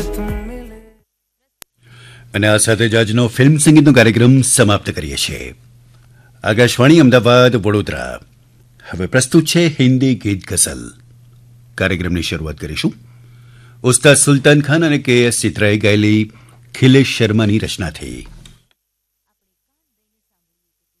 અને આ સાથે જ આજનો ફિલ્મ સંગીતનો કાર્યક્રમ સમાપ્ત કરીએ છીએ. આકાશવાણી અમદાવાદ વડોદરા. હવે પ્રસ્તુત છે હિન્દી ગીત ગઝલ. કાર્યક્રમની શરૂઆત કરીશું ઉસ્તાદ સુલતાન ખાન અને કે એસ ચિત્રાએ ગાયેલી ખિલેશ શર્માની રચનાથી.